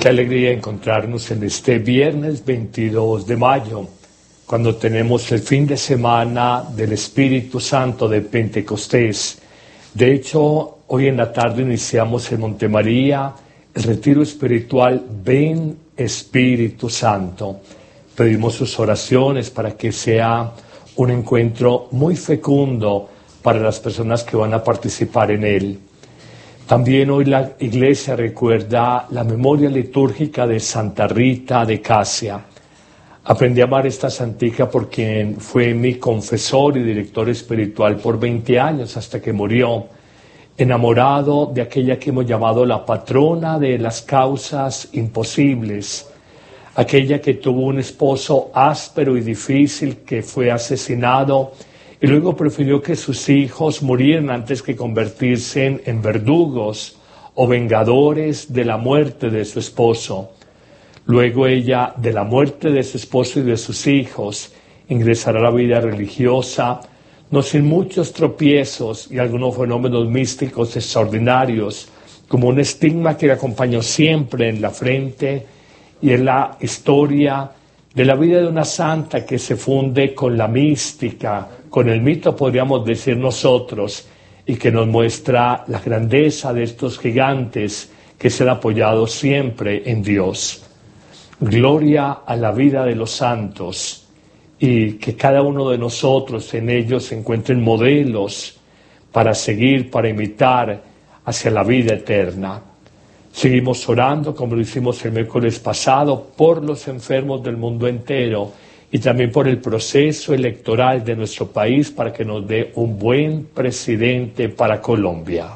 Qué alegría encontrarnos en este viernes 22 de mayo, cuando tenemos el fin de semana del Espíritu Santo de Pentecostés. De hecho, hoy en la tarde iniciamos en Montemaría el retiro espiritual Ven Espíritu Santo. Pedimos sus oraciones para que sea un encuentro muy fecundo para las personas que van a participar en él. También hoy la Iglesia recuerda la memoria litúrgica de Santa Rita de Casia. Aprendí a amar esta santica por quien fue mi confesor y director espiritual por 20 años hasta que murió, enamorado de aquella que hemos llamado la patrona de las causas imposibles, aquella que tuvo un esposo áspero y difícil que fue asesinado y luego prefirió que sus hijos murieran antes que convertirse en verdugos o vengadores de la muerte de su esposo. Luego ella, de la muerte de su esposo y de sus hijos, ingresará a la vida religiosa, no sin muchos tropiezos y algunos fenómenos místicos extraordinarios, como un estigma que le acompañó siempre en la frente, y es la historia de la vida de una santa que se funde con la mística, con el mito, podríamos decir nosotros, y que nos muestra la grandeza de estos gigantes que se han apoyado siempre en Dios. Gloria a la vida de los santos, y que cada uno de nosotros en ellos encuentren modelos para seguir, para imitar hacia la vida eterna. Seguimos orando, como lo hicimos el miércoles pasado, por los enfermos del mundo entero y también por el proceso electoral de nuestro país para que nos dé un buen presidente para Colombia.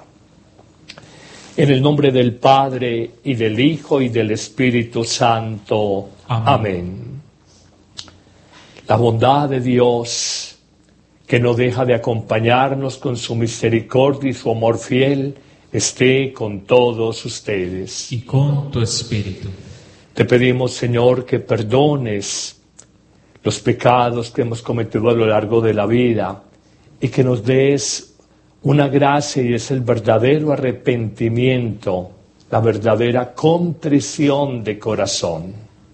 En el nombre del Padre, y del Hijo, y del Espíritu Santo. Amén. La bondad de Dios, que no deja de acompañarnos con su misericordia y su amor fiel, esté con todos ustedes. Y con tu espíritu. Te pedimos, Señor, que perdones los pecados que hemos cometido a lo largo de la vida y que nos des una gracia, y es el verdadero arrepentimiento, la verdadera contrición de corazón.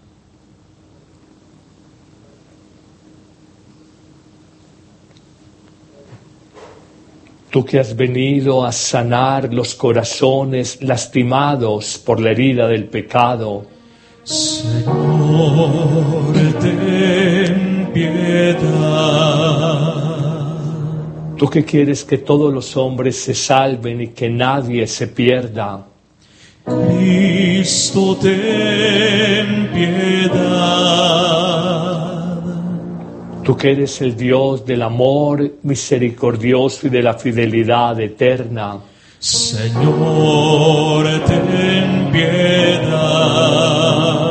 Tú que has venido a sanar los corazones lastimados por la herida del pecado, Señor, ten piedad. Tú que quieres que todos los hombres se salven y que nadie se pierda, Cristo, ten piedad. Tú que eres el Dios del amor misericordioso y de la fidelidad eterna, Señor, ten piedad.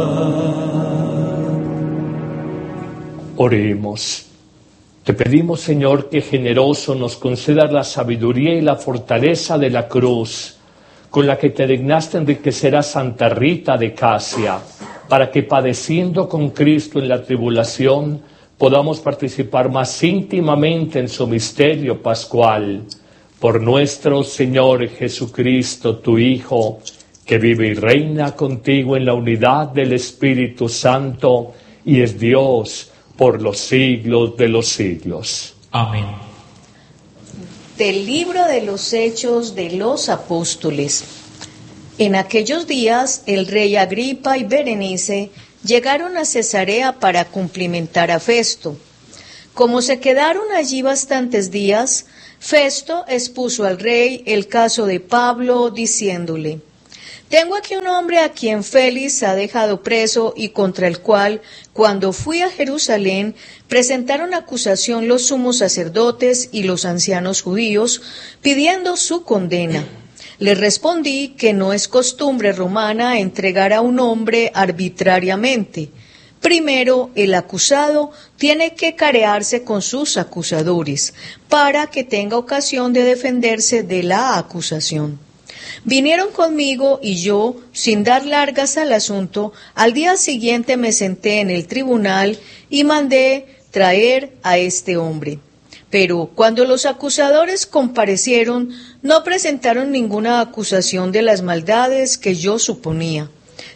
Oremos. Te pedimos, Señor, que generoso nos concedas la sabiduría y la fortaleza de la cruz, con la que te dignaste enriquecer a Santa Rita de Casia, para que padeciendo con Cristo en la tribulación, podamos participar más íntimamente en su misterio pascual. Por nuestro Señor Jesucristo, tu Hijo, que vive y reina contigo en la unidad del Espíritu Santo, y es Dios por los siglos de los siglos. Amén. Del libro de los Hechos de los Apóstoles. En aquellos días, el rey Agripa y Berenice llegaron a Cesarea para cumplimentar a Festo. Como se quedaron allí bastantes días, Festo expuso al rey el caso de Pablo, diciéndole: Tengo aquí un hombre a quien Félix ha dejado preso y contra el cual, cuando fui a Jerusalén, presentaron acusación los sumos sacerdotes y los ancianos judíos, pidiendo su condena. Le respondí que no es costumbre romana entregar a un hombre arbitrariamente. Primero, el acusado tiene que carearse con sus acusadores, para que tenga ocasión de defenderse de la acusación. Vinieron conmigo y yo, sin dar largas al asunto, al día siguiente me senté en el tribunal y mandé traer a este hombre. Pero cuando los acusadores comparecieron, no presentaron ninguna acusación de las maldades que yo suponía,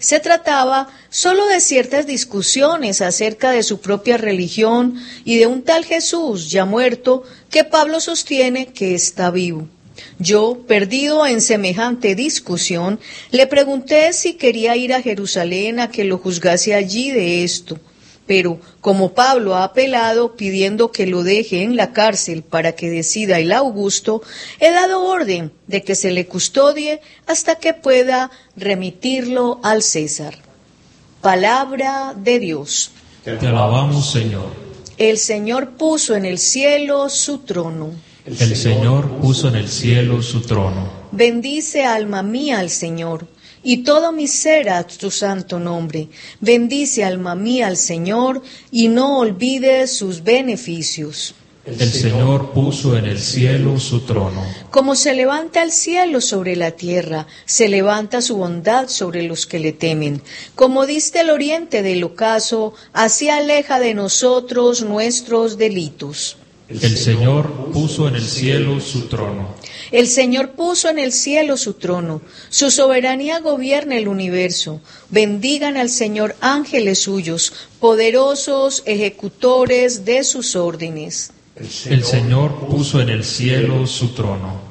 se trataba solo de ciertas discusiones acerca de su propia religión y de un tal Jesús ya muerto que Pablo sostiene que está vivo. Yo, perdido en semejante discusión, le pregunté si quería ir a Jerusalén a que lo juzgase allí de esto. Pero, como Pablo ha apelado pidiendo que lo deje en la cárcel para que decida el Augusto, he dado orden de que se le custodie hasta que pueda remitirlo al César. Palabra de Dios. Te alabamos, Señor. El Señor puso en el cielo su trono. El Señor puso en el cielo su trono. Bendice, alma mía, al Señor, y todo mi ser a tu santo nombre. Bendice, alma mía, al Señor, y no olvides sus beneficios. El Señor puso en el cielo su trono. Como se levanta el cielo sobre la tierra, se levanta su bondad sobre los que le temen. Como diste el oriente del ocaso, así aleja de nosotros nuestros delitos. El Señor puso en el cielo su trono. El Señor puso en el cielo su trono. Su soberanía gobierna el universo. Bendigan al Señor ángeles suyos, poderosos ejecutores de sus órdenes. El Señor puso en el cielo su trono.